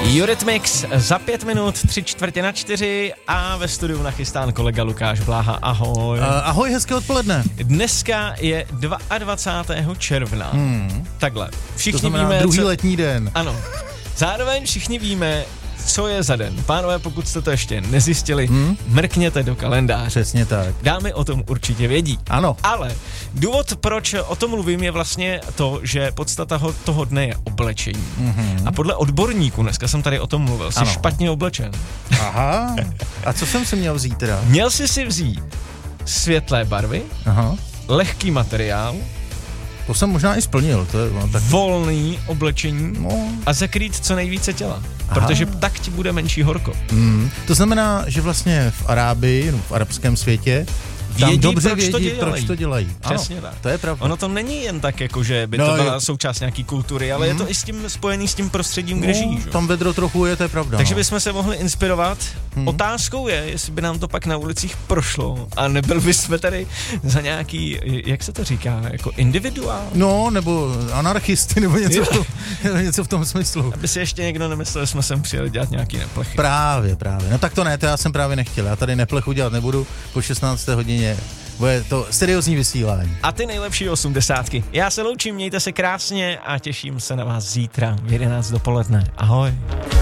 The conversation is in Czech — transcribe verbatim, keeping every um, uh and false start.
Eurythmics za pět minut, tři čtvrtě na čtyři a ve studiu nachystán kolega Lukáš Bláha. Ahoj. Uh, ahoj, hezké odpoledne. Dneska je dvacátého druhého června. Hmm. Takhle. Všichni to znamená víme, druhý co... letní den. Ano. Zároveň všichni víme, co je za den. Pánové, pokud jste to ještě nezjistili, hmm? mrkněte do kalendáře. Přesně tak. Dámy o tom určitě vědí. Ano. Ale důvod, proč o tom mluvím, je vlastně to, že podstata toho dne je oblečení. Mm-hmm. A podle odborníků, dneska jsem tady o tom mluvil, jsi ano. špatně oblečen. Aha. A co jsem si měl vzít teda? Měl jsi si vzít světlé barvy, aha. lehký materiál, to jsem možná i splnil. To je, no, tak... volný oblečení no. a zakrýt co nejvíce těla. Aha. Protože tak ti bude menší horko. Mm, to znamená, že vlastně v Arábii, no, v arabském světě, tam vědí, dobře proč vědí, to dělají. proč to dělají. Přesně ano, tak. To je pravda. Ono to není jen tak, jako že by no, to byla je... součást nějaký kultury, ale mm. je to i s tím spojený s tím prostředím, kde no, žijí. Tam vedro trochu je, to je pravda. Takže no. bychom se mohli inspirovat. Mm. Otázkou je, jestli by nám to pak na ulicích prošlo a nebyl bychom tady za nějaký, jak se to říká, jako individuál? No, nebo anarchisty, nebo něco, v tom, něco v tom smyslu. Aby si ještě někdo nemyslel, že jsme sem přijeli dělat nějaký neplechy. Právě, právě. No tak to ne, to já jsem právě nechtěl. Já tady neplechu dělat nebudu po šestnácté hodině. Bude to seriózní vysílání. A ty nejlepší osmdesátky. Já se loučím, mějte se krásně a těším se na vás zítra v jedenáct dopoledne. Ahoj.